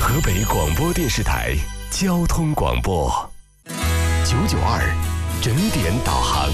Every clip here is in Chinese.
河北广播电视台交通广播992整点导航。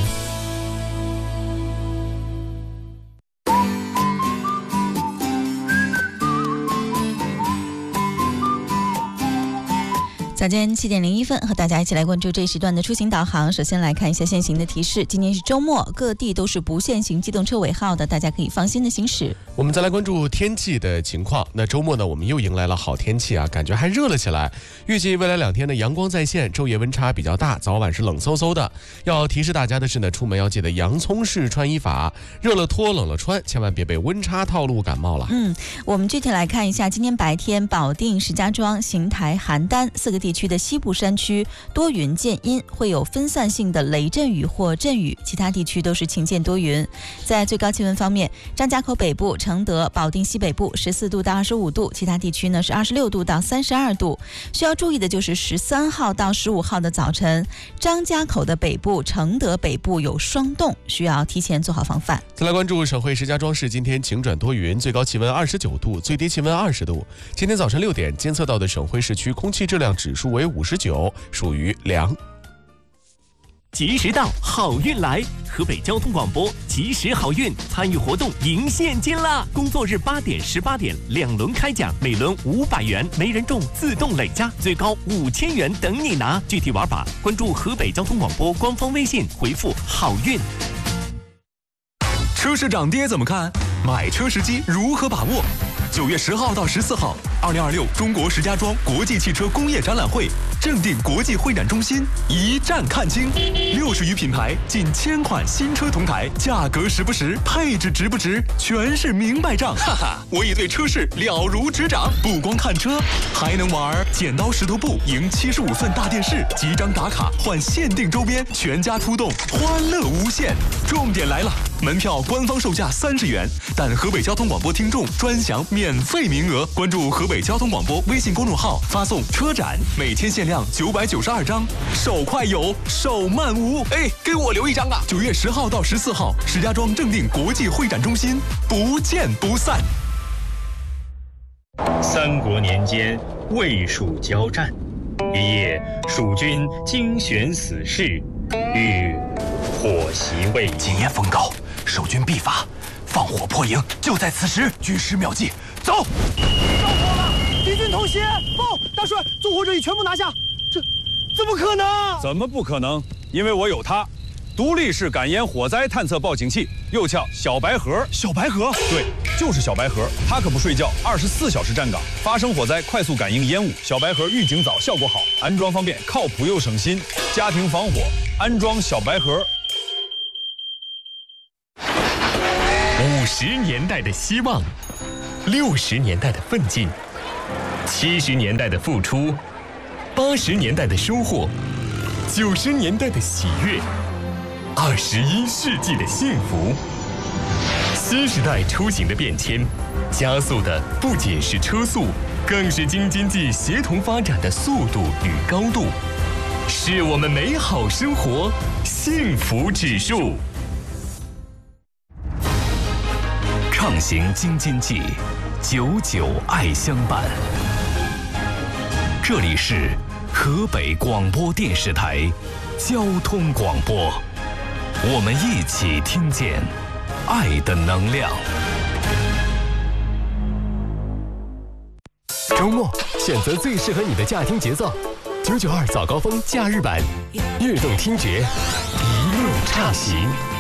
早间7点01分，和大家一起来关注这一时段的出行导航。首先来看一下现行的提示，今天是周末，各地都是不限行机动车尾号的，大家可以放心的行驶。 我们再来关注天气的情况。那周末呢，我们又迎来了好天气啊，感觉还热了起来。预计未来2天的阳光在线，昼夜温差比较大，早晚是冷飕飕的。要提示大家的是呢，出门要记得洋葱式穿衣法，热了脱，冷了穿，千万别被温差套路感冒了。 我们具体来看一下，今天白天保定、石家庄、邢台、邯郸4个地区的西部山区多云见阴，会有分散性的雷阵雨或阵雨，其他地区都是晴间多云。在最高气温方面，张家口北部、承德、保定西北部14度到25度，其他地区呢是26度到32度。需要注意的就是13号到15号的早晨，张家口的北部、承德北部有霜冻，需要提前做好防范。 再来关注省会石家庄市，今天晴转多云，最高气温29度，最低气温20度。今天早晨6点监测到的省会市区空气质量指数为59，属于良。 及时到，好运来！河北交通广播及时好运参与活动赢现金啦！工作日8点、18点2轮开奖，每轮500元，没人中自动累加，最高5000元等你拿。具体玩法关注河北交通广播官方微信，回复好运。 车市涨跌怎么看？买车时机如何把握？9月10号到14号，2026中国石家庄国际汽车工业展览会正定国际会展中心一站看清，60余品牌，近1000款新车同台，价格实不实，配置值不值，全是明白账。哈哈，我已对车市了如指掌，不光看车，还能玩剪刀石头布，赢75寸大电视，集章打卡换限定周边，全家出动，欢乐无限。重点来了，门票官方售价30元，但河北交通广播听众专享免费名额。关注河北交通广播微信公众号，发送车展，每天限量992张，手快有，手慢无。哎，给我留一张啊！9月10号到14号，石家庄正定国际会展中心，不见不散。 三国年间，魏蜀交战，一夜，蜀军精选死士，欲火袭魏营。 今夜风高，守军必发，放火破营，就在此时。举10秒计，走！ 着火了！敌军偷袭！报，大帅，纵火者已全部拿下。这怎么可能？ 怎么不可能？因为我有它，独立式感烟火灾探测报警器，又叫小白盒。 小白盒？ 对，就是小白盒，它可不睡觉，24小时站岗，发生火灾快速感应烟雾。小白盒预警早，效果好，安装方便，靠谱又省心。家庭防火，安装小白盒。 50年代的希望，60年代的奋进，70年代的付出，80年代的收获，90年代的喜悦，21世纪的幸福。新时代出行的变迁，加速的不仅是车速，更是京津冀协同发展的速度与高度，是我们美好生活幸福指数。畅行京津冀，99爱相伴。这里是河北广播电视台交通广播，我们一起听见爱的能量。周末选择最适合你的驾听节奏，992早高峰假日版，悦动听觉，一路畅行。